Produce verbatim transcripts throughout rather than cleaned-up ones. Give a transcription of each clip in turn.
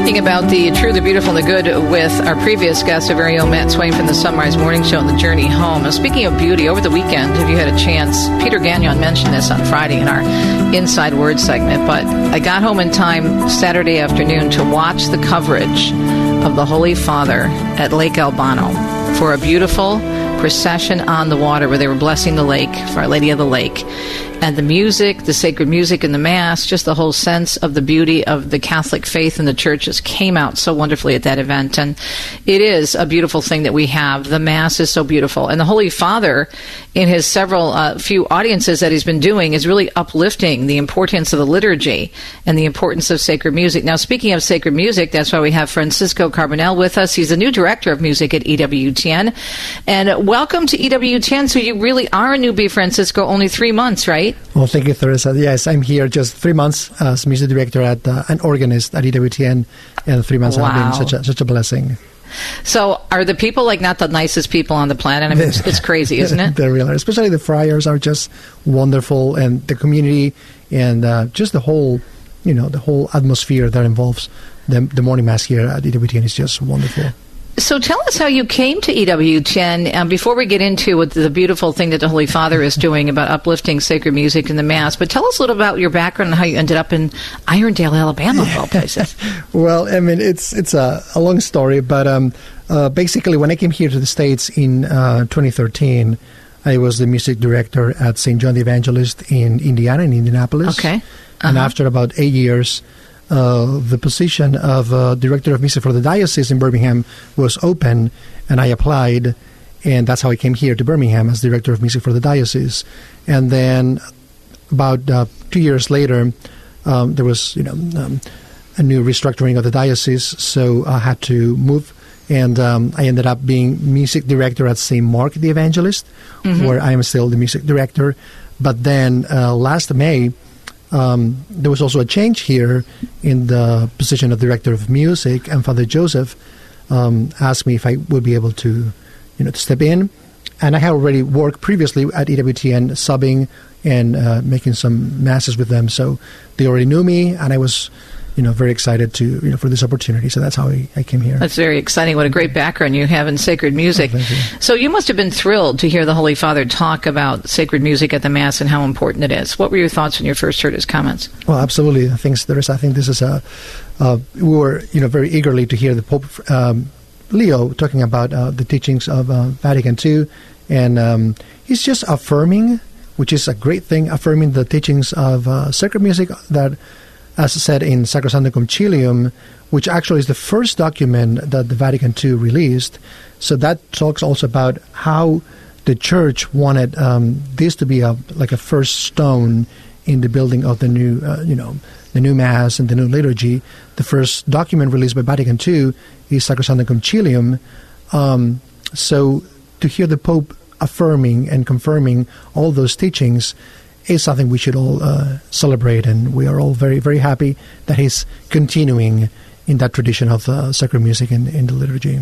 Talking about the true, the beautiful, and the good with our previous guest, our very own Matt Swain from the Sunrise Morning Show and the Journey Home. Now, speaking of beauty, over the weekend, if you had a chance, Peter Gagnon mentioned this on Friday in our Inside Word segment, but I got home in time Saturday afternoon to watch the coverage of the Holy Father at Lake Albano for a beautiful procession on the water where they were blessing the lake for Our Lady of the Lake. And the music, the sacred music in the Mass, just the whole sense of the beauty of the Catholic faith and the churches came out so wonderfully at that event. And it is a beautiful thing that we have. The Mass is so beautiful. And the Holy Father, in his several uh, few audiences that he's been doing, is really uplifting the importance of the liturgy and the importance of sacred music. Now, speaking of sacred music, that's why we have Francisco Carbonell with us. He's the new director of music at E W T N. And welcome to E W T N. So you really are a newbie, Francisco, only three months, right? Well, thank you, Teresa. Yes, I'm here just three months as music director at uh, an organist at E W T N, and three months wow. have been such a, such a blessing. So are the people like not the nicest people on the planet? I mean, it's, it's crazy, isn't it? They really are. Especially the friars are just wonderful, and the community, and uh, just the whole, you know, the whole atmosphere that involves the, the morning mass here at E W T N is just wonderful. So tell us how you came to E W T N. Um, before we get into what the beautiful thing that the Holy Father is doing about uplifting sacred music in the Mass, but tell us a little about your background and how you ended up in Irondale, Alabama, of all places. Well, I mean, it's it's a, a long story, but um, uh, basically when I came here to the States in uh, twenty thirteen, I was the music director at Saint John the Evangelist in Indiana, in Indianapolis. Okay. Uh-huh. And after about eight years, Uh, the position of uh, director of music for the diocese in Birmingham was open, and I applied, and that's how I came here to Birmingham as director of music for the diocese. And then about uh, two years later, um, there was you know um, a new restructuring of the diocese, so I had to move, and um, I ended up being music director at Saint Mark the Evangelist, mm-hmm. where I am still the music director. But then uh, last May, Um, there was also a change here in the position of director of music, and Father Joseph um, asked me if I would be able to, you know, to step in. And I had already worked previously at E W T N, subbing and uh, making some masses with them, so they already knew me, and I was, you know, very excited to, you know, for this opportunity. So that's how I, I came here. That's very exciting. What a great background you have in sacred music. Oh, thank you. So you must have been thrilled to hear the Holy Father talk about sacred music at the Mass and how important it is. What were your thoughts when you first heard his comments? Well, absolutely. I think there is. I think this is a. Uh, we were, you know, very eagerly to hear the Pope um, Leo talking about uh, the teachings of uh, Vatican Two, and um, he's just affirming, which is a great thing, affirming the teachings of uh, sacred music that, as said in Sacrosanctum Concilium, which actually is the first document that the Vatican Two released. So that talks also about how the Church wanted um, this to be a like a first stone in the building of the new, uh, you know, the new Mass and the new liturgy. The first document released by Vatican Two is Sacrosanctum Concilium. Um, so to hear the Pope affirming and confirming all those teachings is something we should all uh, celebrate, and we are all very, very happy that he's continuing in that tradition of uh, sacred music in, in the liturgy.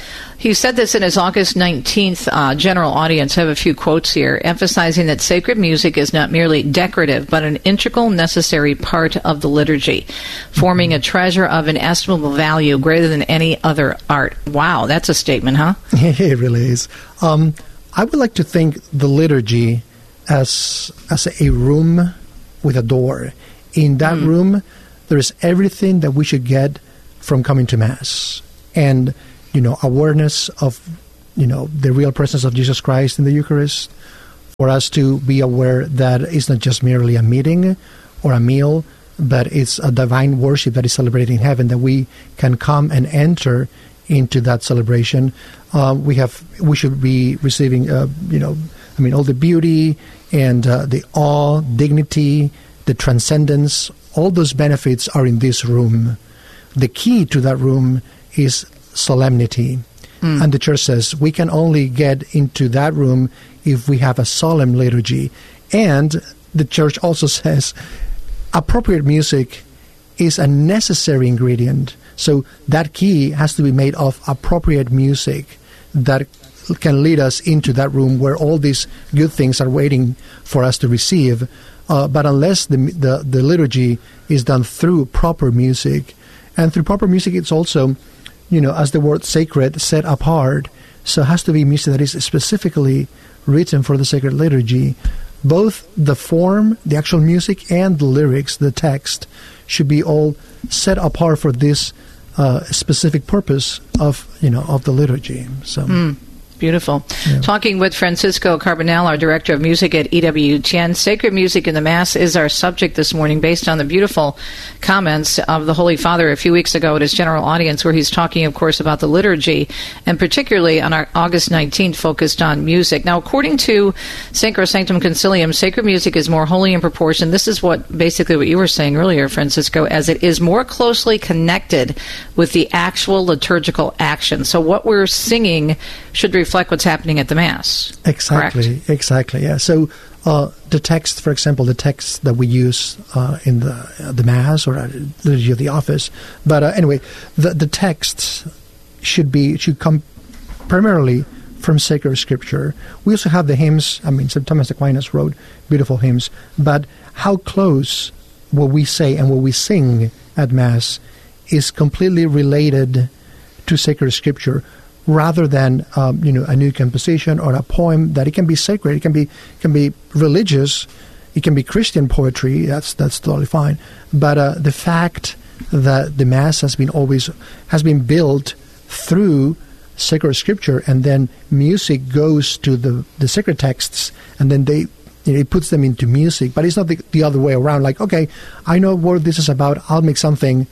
He said this in his August nineteenth uh, general audience. I have a few quotes here, emphasizing that sacred music is not merely decorative, but an integral, necessary part of the liturgy, forming a treasure of inestimable value greater than any other art. Wow, that's a statement, huh? It really is. Um, I would like to think the liturgy as as a room with a door. In that mm. room, there is everything that we should get from coming to Mass. And, you know, awareness of, you know, the real presence of Jesus Christ in the Eucharist, for us to be aware that it's not just merely a meeting or a meal, but it's a divine worship that is celebrated in heaven, that we can come and enter into that celebration. Uh, we have, we should be receiving, uh, you know, I mean, all the beauty and uh, the awe, dignity, the transcendence, all those benefits are in this room. The key to that room is solemnity. Mm. And the Church says we can only get into that room if we have a solemn liturgy. And the Church also says appropriate music is a necessary ingredient. So that key has to be made of appropriate music that can lead us into that room where all these good things are waiting for us to receive. Uh, but unless the, the the liturgy is done through proper music And through proper music, it's also, you know, as the word sacred, set apart. So it has to be music that is specifically written for the sacred liturgy. Both the form, the actual music, and the lyrics, the text, should be all set apart for this uh, specific purpose of, you know, of the liturgy. So. Mm. Beautiful. Yeah. Talking with Francisco Carbonell, our Director of Music at E W T N. Sacred music in the Mass is our subject this morning, based on the beautiful comments of the Holy Father a few weeks ago at his general audience, where he's talking, of course, about the liturgy, and particularly on our August nineteenth, focused on music. Now, according to Sacrosanctum Concilium, sacred music is more holy in proportion. This is what basically what you were saying earlier, Francisco, as it is more closely connected with the actual liturgical action. So what we're singing should reflect reflect what's happening at the Mass. Exactly, correct? exactly, yeah. So uh, the text, for example, the text that we use uh, in the uh, the Mass or uh, liturgy of the office. But uh, anyway, the the texts should be should come primarily from sacred Scripture. We also have the hymns. I mean, Saint Thomas Aquinas wrote beautiful hymns. But how close what we say and what we sing at Mass is completely related to sacred Scripture, rather than um, you know, a new composition or a poem that it can be sacred, it can be can be religious, it can be Christian poetry. That's that's totally fine. But uh, the fact that the Mass has been always has been built through sacred Scripture, and then music goes to the the sacred texts, and then they you know, it puts them into music. But it's not the, the other way around. Like, okay, I know what this is about. I'll make something,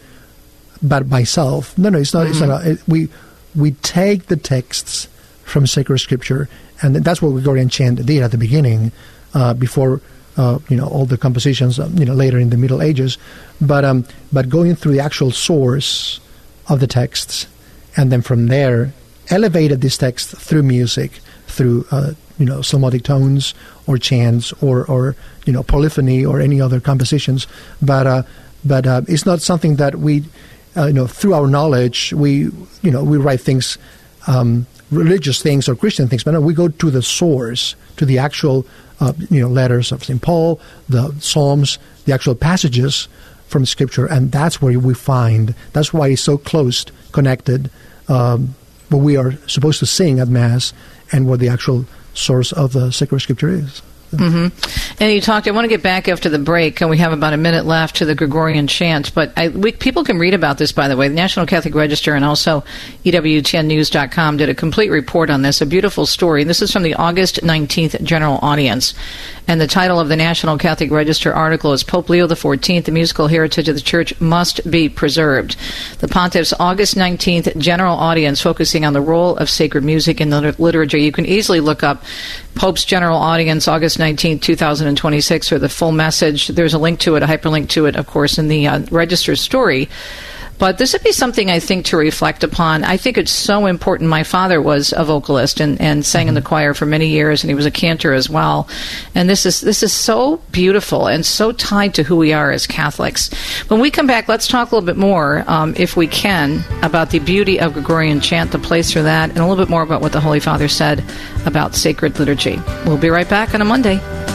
but myself. No, no, it's not. Mm-hmm. It's not. A, it, we We take the texts from sacred Scripture, and that's what Gregorian chant did at the beginning, uh, before uh, you know all the compositions, uh, you know later in the Middle Ages. But um, but going through the actual source of the texts, and then from there elevated this text through music, through uh, you know psalmodic tones or chants or or you know polyphony or any other compositions. But uh, but uh, it's not something that we. Uh, you know, through our knowledge, we, you know, we write things, um, religious things or Christian things, but no, we go to the source, to the actual, uh, you know, letters of Saint Paul, the Psalms, the actual passages from Scripture, and that's where we find, that's why it's so close connected, um, what we are supposed to sing at Mass and what the actual source of the sacred Scripture is. Mm-hmm. And you talked, I want to get back after the break, and we have about a minute left to the Gregorian chant, but I, we, people can read about this, by the way. The National Catholic Register and also E W T N news dot com did a complete report on this, a beautiful story. This is from the August nineteenth General Audience, and the title of the National Catholic Register article is Pope Leo the fourteenth, the musical heritage of the Church must be preserved. The Pontiff's August nineteenth General Audience, focusing on the role of sacred music in the liturgy. You can easily look up Pope's General Audience, August nineteenth, twenty twenty-six, or the full message. There's a link to it, a hyperlink to it, of course, in the uh, Register story. But this would be something, I think, to reflect upon. I think it's so important. My father was a vocalist and, and sang mm-hmm. in the choir for many years, and he was a cantor as well. And this is this is so beautiful and so tied to who we are as Catholics. When we come back, let's talk a little bit more, um, if we can, about the beauty of Gregorian chant, the place for that, and a little bit more about what the Holy Father said about sacred liturgy. We'll be right back on a Monday.